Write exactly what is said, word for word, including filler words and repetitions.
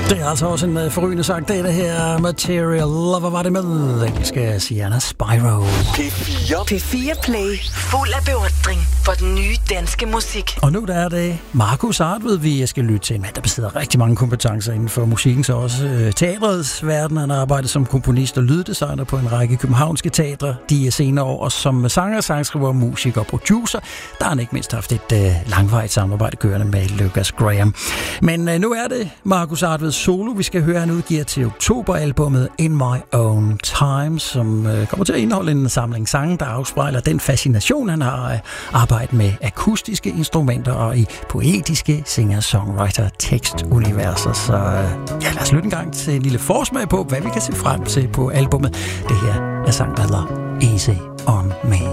Det er altså også en uh, forrygende sang. Det er det her Material Lover var det med engelske Sienna Spyro. P fire. P fire Play. Fuld af beundring for den nye danske musik. Og nu der er det Markus Artved, vi skal lytte til en mand, der besidder rigtig mange kompetencer inden for musikken, så også øh, teatrets verden. Han har arbejdet som komponist og lyddesigner på en række københavnske teatre de senere år, og som sanger, sangskriver, musiker og producer, der har han ikke mindst haft et øh, langvarigt samarbejde kørende med Lucas Graham. Men øh, nu er det Markus Artved solo, vi skal høre. Han udgiver til oktoberalbummet In My Own Time, som øh, kommer til at indeholde en samling sange, der afspejler den fascination, han har af arbejde med akustiske instrumenter og i poetiske singer-songwriter-tekstuniverser. Så øh, ja, lad os lytte en gang til en lille forsmag på, hvad vi kan se frem til på albummet. Det her er sang, der hedder Easy On Me.